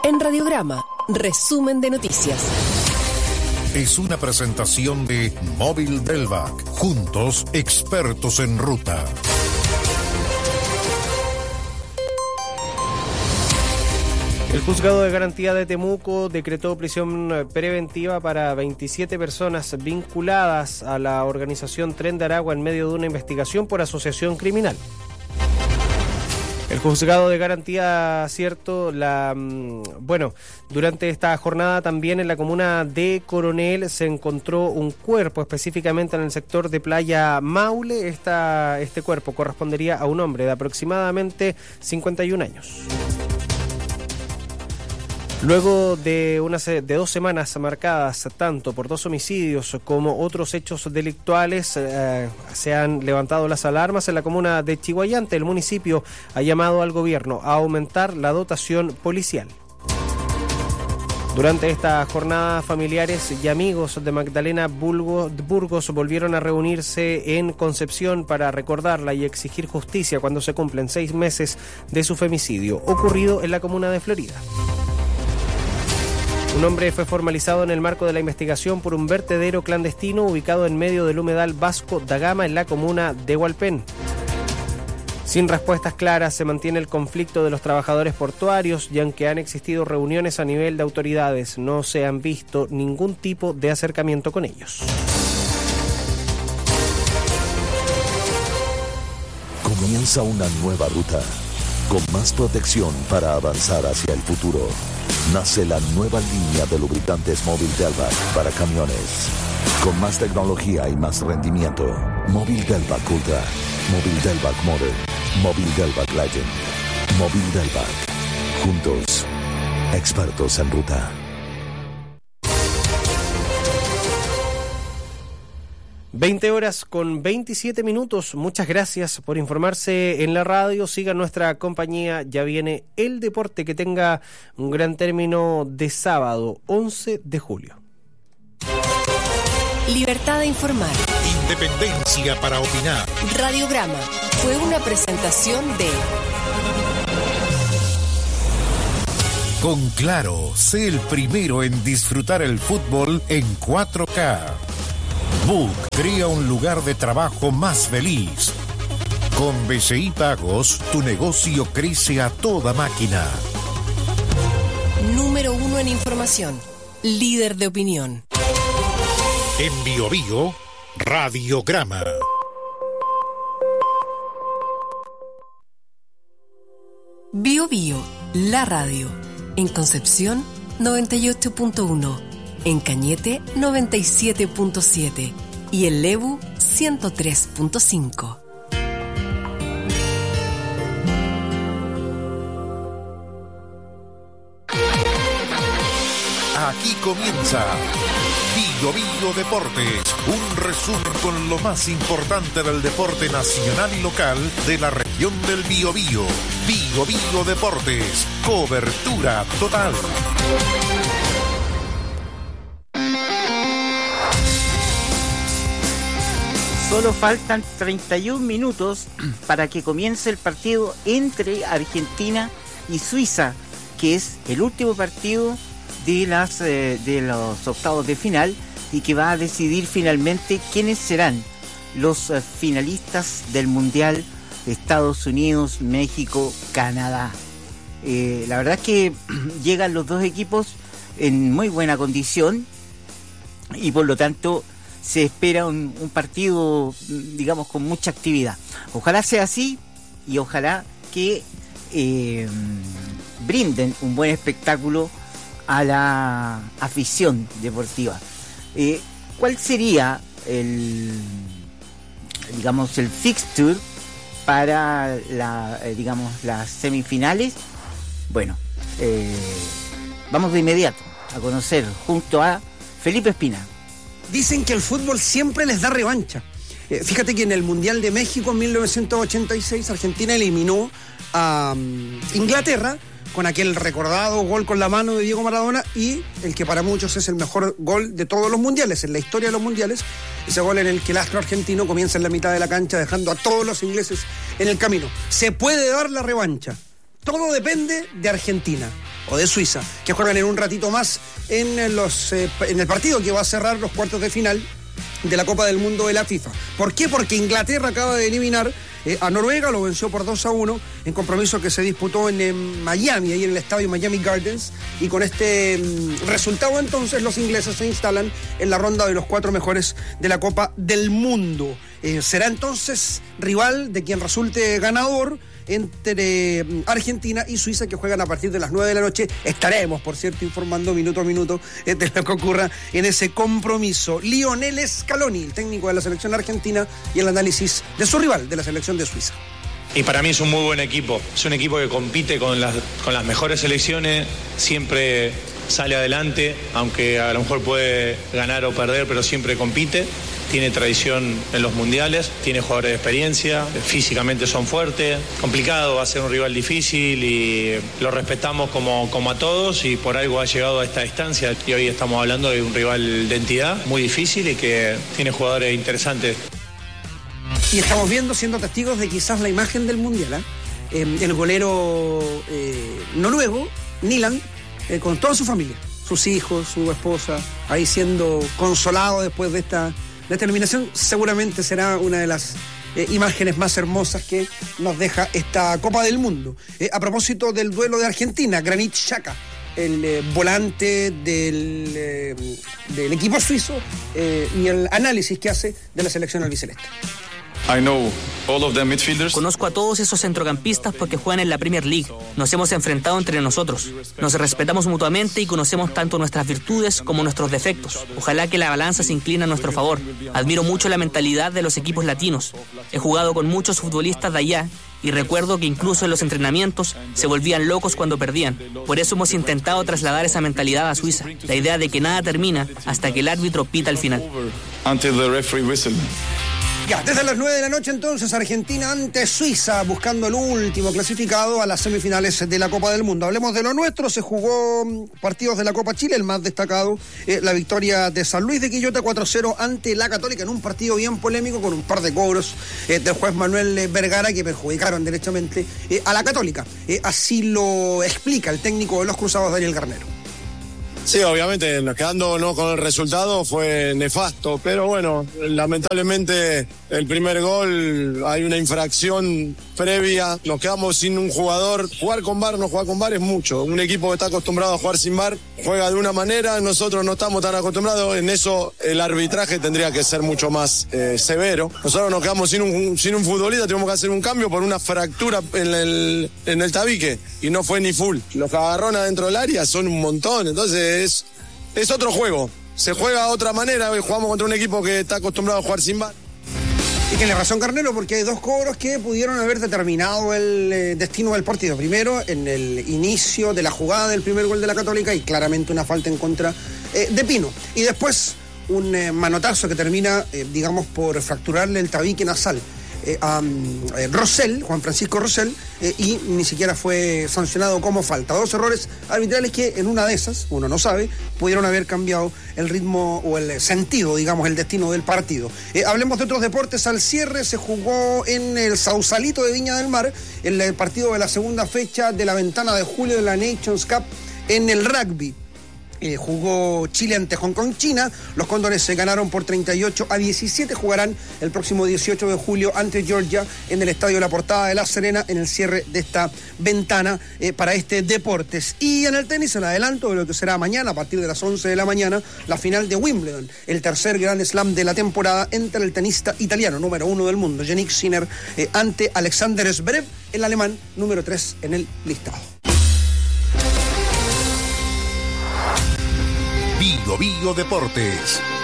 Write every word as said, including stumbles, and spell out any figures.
En Radiograma, resumen de noticias. Es una presentación de Móvil Delvac. Juntos, expertos en ruta. El Juzgado de Garantía de Temuco decretó prisión preventiva para veintisiete personas vinculadas a la organización Tren de Aragua en medio de una investigación por asociación criminal. El Juzgado de Garantía, cierto, la bueno, durante esta jornada también en la comuna de Coronel se encontró un cuerpo, específicamente en el sector de Playa Maule. Esta, este cuerpo correspondería a un hombre de aproximadamente cincuenta y un años. Luego de, una, de dos semanas marcadas tanto por dos homicidios como otros hechos delictuales, eh, se han levantado las alarmas en la comuna de Chiguayante. El municipio ha llamado al gobierno a aumentar la dotación policial. Durante esta jornada, familiares y amigos de Magdalena Burgos volvieron a reunirse en Concepción para recordarla y exigir justicia cuando se cumplen seis meses de su femicidio, ocurrido en la comuna de Florida. Un hombre fue formalizado en el marco de la investigación por un vertedero clandestino ubicado en medio del humedal Vasco da Gama en la comuna de Hualpén. Sin respuestas claras se mantiene el conflicto de los trabajadores portuarios, y aunque han existido reuniones a nivel de autoridades, no se han visto ningún tipo de acercamiento con ellos. Comienza una nueva ruta, con más protección para avanzar hacia el futuro. Nace la nueva línea de lubricantes Móvil Delvac para camiones. Con más tecnología y más rendimiento. Móvil Delvac Ultra, Móvil Delvac Modern, Móvil Delvac Legend, Móvil Delvac. Juntos, expertos en ruta. veinte horas con veintisiete minutos. Muchas gracias por informarse en la radio. Siga nuestra compañía. Ya viene el deporte. Que tenga un gran término de sábado, once de julio. Libertad de informar. Independencia para opinar. Radiograma fue una presentación de... Con Claro, sé el primero en disfrutar el fútbol en cuatro K. Book crea un lugar de trabajo más feliz. Con B C I Pagos, tu negocio crece a toda máquina. Número uno en información. Líder de opinión. En Bio Bio, Radiograma. Bio Bio, la radio. En Concepción, noventa y ocho punto uno. En Cañete, noventa y siete punto siete. Y en Lebu, ciento tres punto cinco. Aquí comienza Bio Bio Deportes, un resumen con lo más importante del deporte nacional y local de la región del Biobío. Bio Bio Deportes, cobertura total. Solo faltan treinta y un minutos para que comience el partido entre Argentina y Suiza, que es el último partido de, las, eh, de los octavos de final y que va a decidir finalmente quiénes serán los eh, finalistas del Mundial de Estados Unidos, México, Canadá. Eh, la verdad es que llegan los dos equipos en muy buena condición y por lo tanto se espera un, un partido, digamos, con mucha actividad. Ojalá sea así y ojalá que eh, brinden un buen espectáculo a la afición deportiva. Eh, ¿Cuál sería el, digamos, el fixture para la, eh, digamos, las semifinales? Bueno, eh, vamos de inmediato a conocer junto a Felipe Espina. Dicen que el fútbol siempre les da revancha. Eh, fíjate que en el Mundial de México en mil novecientos ochenta y seis Argentina eliminó a um, Inglaterra con aquel recordado gol con la mano de Diego Maradona y el que para muchos es el mejor gol de todos los mundiales, en la historia de los mundiales, ese gol en el que el astro argentino comienza en la mitad de la cancha dejando a todos los ingleses en el camino. Se puede dar la revancha. Todo depende de Argentina. o de Suiza, que juegan en un ratito más en, los, eh, en el partido que va a cerrar los cuartos de final de la Copa del Mundo de la FIFA. ¿Por qué? Porque Inglaterra acaba de eliminar eh, a Noruega, lo venció por dos a uno en compromiso que se disputó en, en Miami, ahí en el estadio Miami Gardens, y con este mm, resultado entonces los ingleses se instalan en la ronda de los cuatro mejores de la Copa del Mundo. Eh, será entonces rival de quien resulte ganador entre Argentina y Suiza, que juegan a partir de las nueve de la noche. Estaremos, por cierto, informando minuto a minuto de lo que ocurra en ese compromiso. Lionel Scaloni, el técnico de la selección argentina, y el análisis de su rival, de la selección de Suiza. Y para mí es un muy buen equipo. Es un equipo que compite con las, con las mejores selecciones, siempre sale adelante, aunque a lo mejor puede ganar o perder, pero siempre compite. Tiene tradición en los mundiales, tiene jugadores de experiencia, físicamente son fuertes. Complicado, va a ser un rival difícil y lo respetamos como, como a todos, y por algo ha llegado a esta distancia. Y hoy estamos hablando de un rival de entidad muy difícil y que tiene jugadores interesantes. Y estamos viendo, siendo testigos de quizás la imagen del mundial, ¿eh? Eh, el golero eh, noruego, Nyland, eh, con toda su familia, sus hijos, su esposa, ahí siendo consolado después de esta... La terminación seguramente será una de las eh, imágenes más hermosas que nos deja esta Copa del Mundo. Eh, a propósito del duelo de Argentina, Granit Xhaka, el eh, volante del, eh, del equipo suizo, eh, y el análisis que hace de la selección albiceleste. I know all of them midfielders. Conozco a todos esos centrocampistas porque juegan en la Premier League. Nos hemos enfrentado entre nosotros. Nos respetamos mutuamente y conocemos tanto nuestras virtudes como nuestros defectos. Ojalá que la balanza se incline a nuestro favor. Admiro mucho la mentalidad de los equipos latinos. He jugado con muchos futbolistas de allá y recuerdo que incluso en los entrenamientos se volvían locos cuando perdían. Por eso hemos intentado trasladar esa mentalidad a Suiza. La idea de que nada termina hasta que el árbitro pita al final. Until the referee whistle. Ya, desde las nueve de la noche entonces, Argentina ante Suiza, buscando el último clasificado a las semifinales de la Copa del Mundo. Hablemos de lo nuestro. Se jugó partidos de la Copa Chile, el más destacado, eh, la victoria de San Luis de Quillota cuatro cero ante la Católica, en un partido bien polémico con un par de cobros eh, del juez Manuel Vergara que perjudicaron derechamente eh, a la Católica. Eh, así lo explica el técnico de los Cruzados, Daniel Garnero. Sí, obviamente, quedándonos con el resultado fue nefasto, pero bueno, lamentablemente el primer gol, hay una infracción previa, nos quedamos sin un jugador. Jugar con V A R, no jugar con V A R es mucho. Un equipo que está acostumbrado a jugar sin V A R juega de una manera, nosotros no estamos tan acostumbrados. En eso el arbitraje tendría que ser mucho más eh, severo. Nosotros nos quedamos sin un, sin un futbolista, tuvimos que hacer un cambio por una fractura en el, en el tabique y no fue ni full. Los que agarraron adentro del área son un montón, entonces es, es otro juego. Se juega de otra manera, jugamos contra un equipo que está acostumbrado a jugar sin V A R. Y tiene razón Carnero, porque hay dos cobros que pudieron haber determinado el eh, destino del partido. Primero, en el inicio de la jugada del primer gol de la Católica, y claramente una falta en contra eh, de Pino. Y después, un eh, manotazo que termina, eh, digamos, por fracturarle el tabique nasal eh, a eh, Rosell, Juan Francisco Rosell, eh, y ni siquiera fue sancionado como falta. Dos errores arbitrales que en una de esas, uno no sabe, pudieron haber cambiado el ritmo o el sentido, digamos, el destino del partido. Eh, hablemos de otros deportes. Al cierre se jugó en el Sausalito de Viña del Mar el partido de la segunda fecha de la ventana de julio de la Nations Cup en el rugby. Eh, jugó Chile ante Hong Kong, China. Los Cóndores se ganaron por treinta y ocho a diecisiete. Jugarán el próximo dieciocho de julio ante Georgia en el Estadio La Portada de La Serena en el cierre de esta ventana eh, para este deportes. Y en el tenis, el adelanto de lo que será mañana a partir de las once de la mañana, la final de Wimbledon, el tercer Grand Slam de la temporada entre el tenista italiano número uno del mundo, Jannik Sinner, eh, ante Alexander Zverev, el alemán número tres en el listado. Bio Bio Deportes.